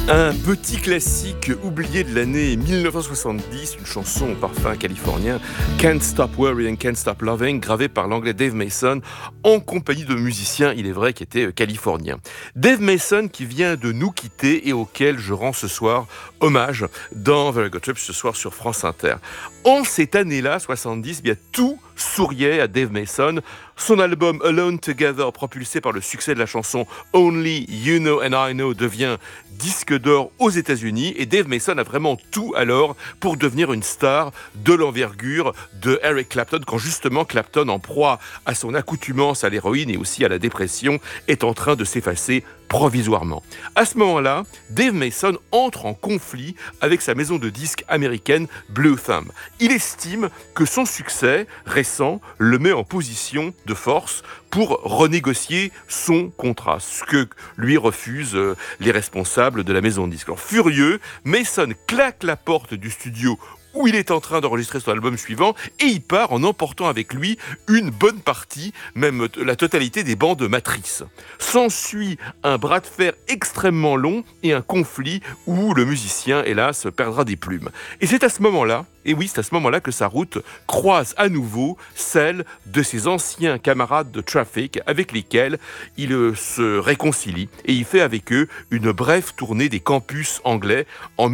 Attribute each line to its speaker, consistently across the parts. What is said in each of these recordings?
Speaker 1: Un petit classique oublié de l'année 1970, une chanson au parfum californien, Can't Stop Worrying, Can't Stop Loving, gravée par l'anglais Dave Mason, en compagnie de musiciens, il est vrai, qui étaient californiens. Dave Mason qui vient de nous quitter et auquel je rends ce soir hommage dans Very Good Trip, ce soir sur France Inter. En cette année-là, 70, bien tout souriait à Dave Mason. Son album Alone Together, propulsé par le succès de la chanson Only You Know and I Know, devient disque d'or aux États-Unis et Dave Mason a vraiment tout alors pour devenir une star de l'envergure de Eric Clapton, quand justement Clapton, en proie à son accoutumance à l'héroïne et aussi à la dépression, est en train de s'effacer provisoirement. À ce moment-là, Dave Mason entre en conflit avec sa maison de disques américaine Blue Thumb. Il estime que son succès récent le met en position de force pour renégocier son contrat, ce que lui refusent les responsables de la maison de disques. Alors, furieux, Mason claque la porte du studio où il est en train d'enregistrer son album suivant, et il part en emportant avec lui une bonne partie, même la totalité des bandes matrices. S'ensuit un bras de fer extrêmement long et un conflit où le musicien, hélas, perdra des plumes. Et c'est à ce moment-là, que sa route croise à nouveau celle de ses anciens camarades de Traffic avec lesquels il se réconcilie, et il fait avec eux une brève tournée des campus anglais en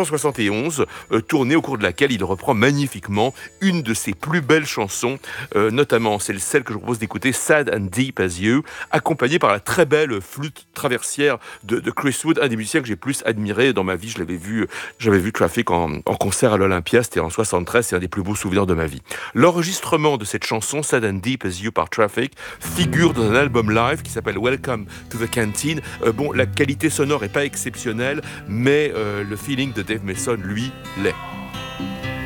Speaker 1: 1971, tournée au cours de laquelle il reprend magnifiquement une de ses plus belles chansons, notamment celle que je propose d'écouter, Sad and Deep as You, accompagnée par la très belle flûte traversière de Chris Wood, un des musiciens que j'ai plus admiré dans ma vie. J'avais vu Traffic en concert à l'Olympia, c'était en 73, c'est un des plus beaux souvenirs de ma vie. L'enregistrement de cette chanson, Sad and Deep as You par Traffic, figure dans un album live qui s'appelle Welcome to the Canteen. La qualité sonore n'est pas exceptionnelle, mais le feeling de Dave Mason, lui, l'est.